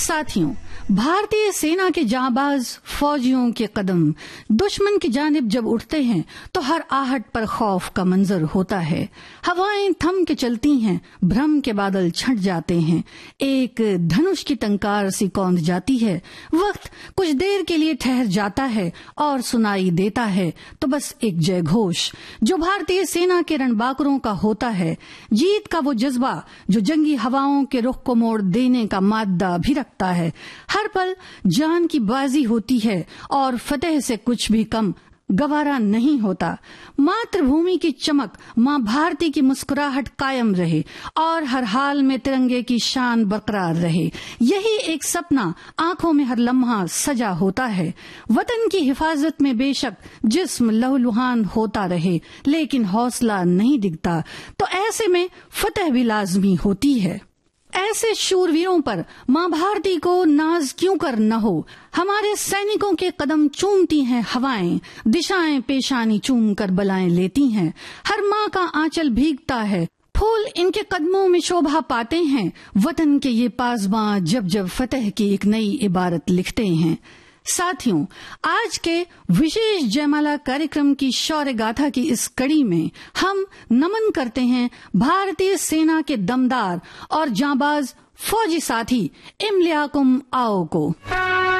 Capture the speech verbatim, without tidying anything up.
साथियों, भारतीय सेना के जांबाज फौजियों के कदम दुश्मन की जानिब जब उठते हैं तो हर आहट पर खौफ का मंजर होता है। हवाएं थम के चलती हैं, भ्रम के बादल छंट जाते हैं, एक धनुष की टंकार सी कौंध जाती है। वक्त कुछ देर के लिए ठहर जाता है और सुनाई देता है तो बस एक जय घोष जो भारतीय सेना के रणबांकुरों का होता है। जीत का वो जज्बा जो जंगी हवाओं के रुख को मोड़ देने का मादा भी रखता है। हर पल जान की बाजी होती है और फतेह से कुछ भी कम गवारा नहीं होता। मातृभूमि की चमक, माँ भारती की मुस्कुराहट कायम रहे और हर हाल में तिरंगे की शान बरकरार रहे। यही एक सपना आंखों में हर लम्हा सजा होता है। वतन की हिफाजत में बेशक जिस्म लहूलुहान होता रहे, लेकिन हौसला नहीं दिखता, तो ऐसे में फतेह भी लाजमी होती है। ऐसे शूरवीरों पर माँ भारती को नाज क्यों कर न हो। हमारे सैनिकों के कदम चूमती हैं हवाएं, दिशाएं पेशानी चूम कर बलाएं लेती हैं। हर माँ का आंचल भीगता है, फूल इनके कदमों में शोभा पाते हैं। वतन के ये पासबां जब जब फतेह की एक नई इबारत लिखते हैं। साथियों, आज के विशेष जयमाला कार्यक्रम की शौर्य गाथा की इस कड़ी में हम नमन करते हैं भारतीय सेना के दमदार और जांबाज फौजी साथी इमलियाकुम आओ को।